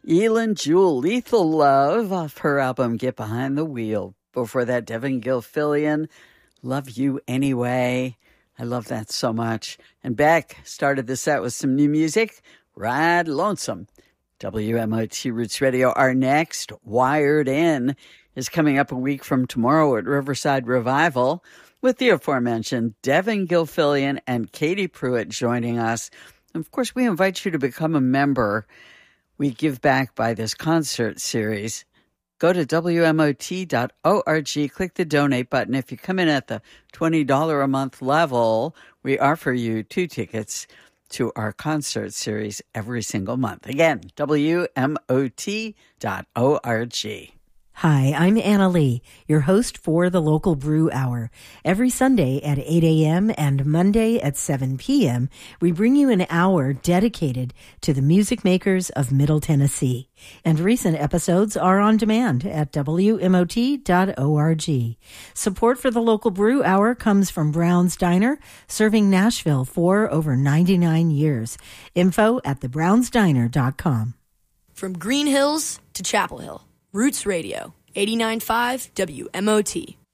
Elin Jewel, Lethal Love, off her album Get Behind the Wheel. Before that, Devin Gilfillian, Love You Anyway. I love that so much. And Beck started the set with some new music, Ride Lonesome. WMOT Roots Radio. Our next Wired In is coming up a week from tomorrow at Riverside Revival with the aforementioned Devin Gilfillian and Katie Pruitt joining us. And of course, we invite you to become a member. We give back by this concert series. Go to WMOT.org, click the donate button. If you come in at the $20 a month level, we offer you 2 tickets to our concert series every single month. Again, WMOT.org. Hi, I'm Anna Lee, your host for the Local Brew Hour. Every Sunday at 8 a.m. and Monday at 7 p.m., we bring you an hour dedicated to the music makers of Middle Tennessee. And recent episodes are on demand at WMOT.org. Support for the Local Brew Hour comes from Brown's Diner, serving Nashville for over 99 years. Info at thebrownsdiner.com. From Green Hills to Chapel Hill. Roots Radio, 89.5 WMOT.